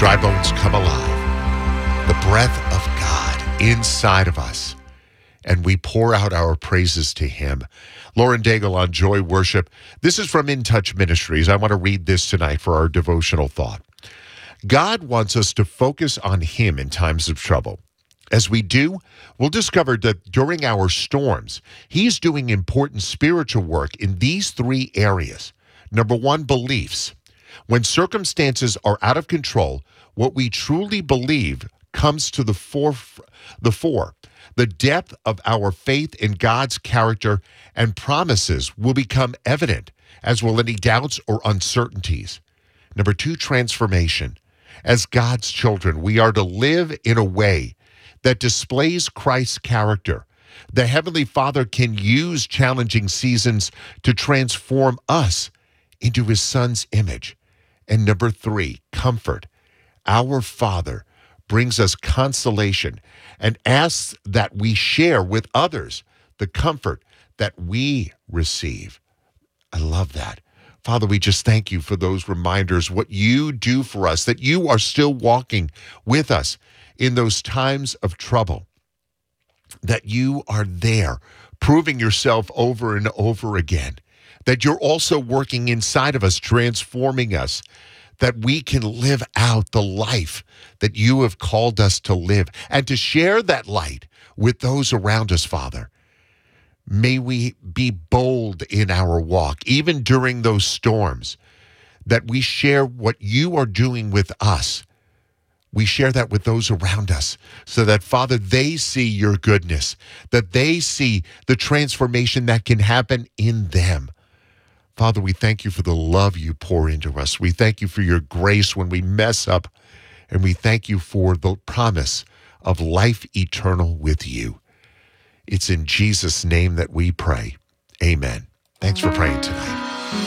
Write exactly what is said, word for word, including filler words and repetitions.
Dry bones come alive. The breath of God inside of us. And we pour out our praises to him. Lauren Daigle on Joy Worship. This is from In Touch Ministries. I want to read this tonight for our devotional thought. God wants us to focus on him in times of trouble. As we do, we'll discover that during our storms, he's doing important spiritual work in these three areas. Number one, beliefs. When circumstances are out of control, what we truly believe comes to the fore. The fore. The depth of our faith in God's character and promises will become evident, as will any doubts or uncertainties. Number two, transformation. As God's children, we are to live in a way that displays Christ's character. The Heavenly Father can use challenging seasons to transform us into his Son's image. And number three, comfort. Our Father brings us consolation and asks that we share with others the comfort that we receive. I love that. Father, we just thank you for those reminders, what you do for us, that you are still walking with us in those times of trouble, that you are there proving yourself over and over again, that you're also working inside of us, transforming us, that we can live out the life that you have called us to live and to share that light with those around us, Father. May we be bold in our walk, even during those storms, that we share what you are doing with us. We share that with those around us so that, Father, they see your goodness, that they see the transformation that can happen in them. Father, we thank you for the love you pour into us. We thank you for your grace when we mess up, and we thank you for the promise of life eternal with you. It's in Jesus' name that we pray. Amen. Thanks for praying tonight.